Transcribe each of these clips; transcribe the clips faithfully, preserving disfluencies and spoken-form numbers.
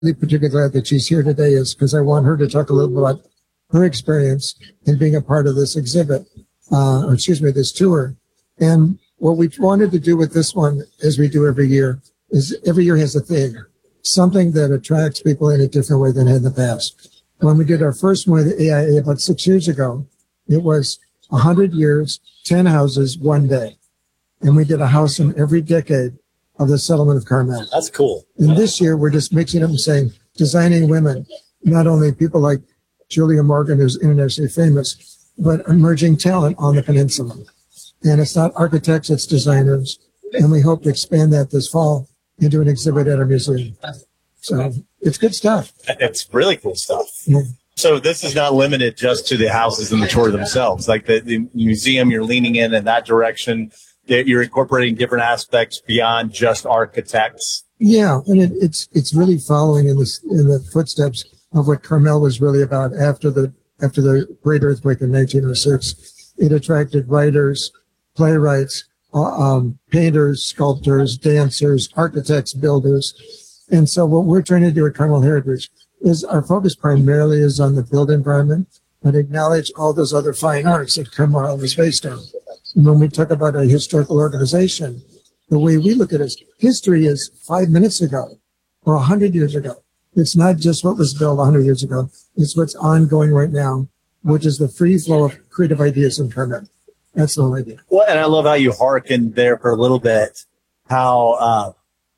really particularly glad that she's here today is because I want her to talk a little bit about her experience in being a part of this exhibit, uh, or excuse me, this tour. And what we wanted to do with this one, as we do every year, is every year has a theme, something that attracts people in a different way than in the past. When we did our first one at the A I A about six years ago, it was one hundred years, ten houses, one day. And we did a house in every decade of the settlement of Carmel. That's cool. And this year, we're just mixing up and saying, designing women, not only people like Julia Morgan, who's internationally famous, but emerging talent on the peninsula. And it's not architects, it's designers. And we hope to expand that this fall into an exhibit at our museum. So it's good stuff. It's really cool stuff. Yeah. So this is not limited just to the houses and the tour themselves. Like the, the museum, you're leaning in in that direction. You're incorporating different aspects beyond just architects. Yeah, and it, it's it's really following in the in the footsteps of what Carmel was really about after the after the great earthquake in nineteen oh six. It attracted writers, playwrights, uh, um, painters, sculptors, dancers, architects, builders. And so what we're trying to do at Carmel Heritage is our focus primarily is on the built environment, but acknowledge all those other fine arts that Carmel was based on. And when we talk about a historical organization, the way we look at it is history is five minutes ago or a hundred years ago. It's not just what was built a hundred years ago. It's what's ongoing right now, which is the free flow of creative ideas in Carmel. That's the whole idea. Well, and I love how you hearkened there for a little bit, how uh,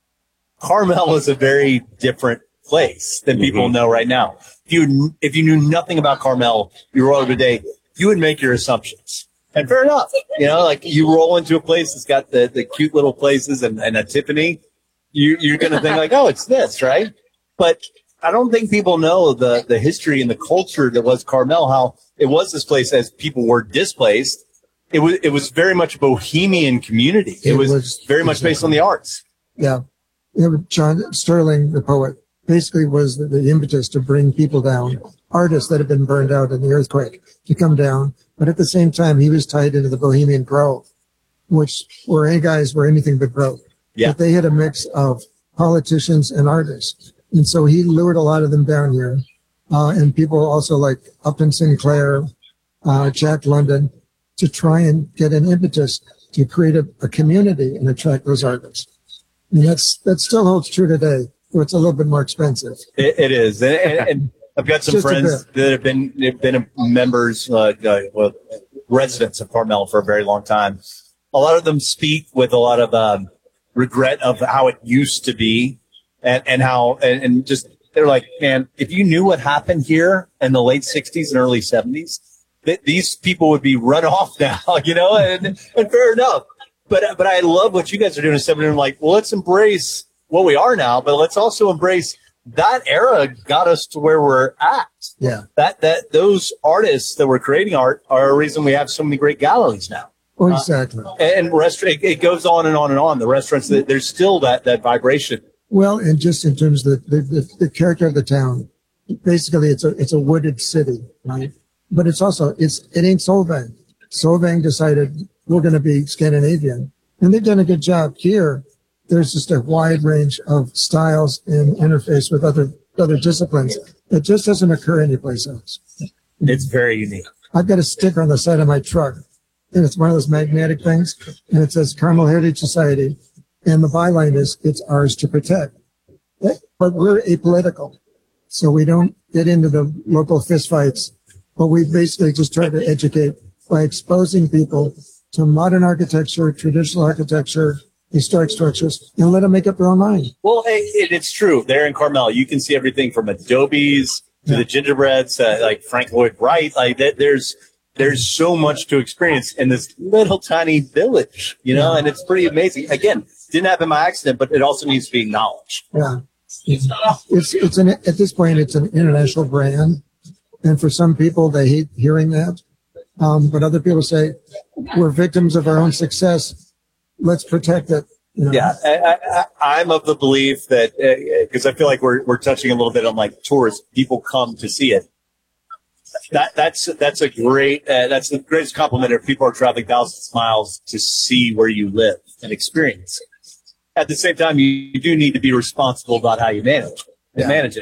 Carmel is a very different place than people mm-hmm. know right now. If you if you knew nothing about Carmel, you roll over today, you would make your assumptions. And fair enough. You know, like you roll into a place that's got the, the cute little places and, and a Tiffany, you, you're going to think like, oh, it's this, right? But I don't think people know the, the history and the culture that was Carmel, how it was this place as people were displaced. It was, it was very much a bohemian community. It, it was, was very much exactly. based on the arts. Yeah. You know, John Sterling, the poet, basically was the, the impetus to bring people down, artists that had been burned out in the earthquake, to come down. But at the same time, he was tied into the Bohemian Grove, which where any guys were anything but broke. Yeah. But they had a mix of politicians and artists. And so he lured a lot of them down here. Uh, and people also like Upton Sinclair, uh, Jack London, to try and get an impetus to create a, a community and attract those artists. And that's, that still holds true today, where it's a little bit more expensive. It, it is. And, and, and I've got some friends that have been have been members, uh, uh, well, residents of Carmel for a very long time. A lot of them speak with a lot of um, regret of how it used to be, and and how and, and just they're like, man, if you knew what happened here in the late sixties and early seventies, that these people would be run off now, you know. And and fair enough, but but I love what you guys are doing. Instead of like, well, let's embrace what we are now, but let's also embrace. That era got us to where we're at. Yeah. That, that, those artists that were creating art are a reason we have so many great galleries now. Oh, exactly. Uh, and restaurant, it, it goes on and on and on. The restaurants, there's still that, that vibration. Well, and just in terms of the, the, the character of the town, basically it's a, it's a wooded city, right? But it's also, it's, it ain't Solvang. Solvang decided we're going to be Scandinavian, and they've done a good job here. There's just a wide range of styles and interface with other other disciplines that just doesn't occur anyplace else. It's very unique. I've got a sticker on the side of my truck, and it's one of those magnetic things, and it says Carmel Heritage Society, and the byline is, it's ours to protect. But we're apolitical, so we don't get into the local fistfights, but we basically just try to educate by exposing people to modern architecture, traditional architecture, historic structures, and let them make up their own mind. Well, it, it's true. There in Carmel, you can see everything from adobes to yeah. the gingerbreads, uh, like Frank Lloyd Wright. Like that, there's there's so much to experience in this little tiny village, you know, yeah. and it's pretty amazing. Again, didn't happen by accident, but it also needs to be acknowledged. Yeah, it's it's an at this point it's an international brand, and for some people they hate hearing that, um, but other people say we're victims of our own success. Let's protect it. You know? Yeah, I, I, I'm of the belief that because uh, I feel like we're we're touching a little bit on like tourists, people come to see it. That that's that's a great uh, that's the greatest compliment if people are traveling thousands of miles to see where you live and experience it. At the same time, you, you do need to be responsible about how you manage. and Yeah. manage it.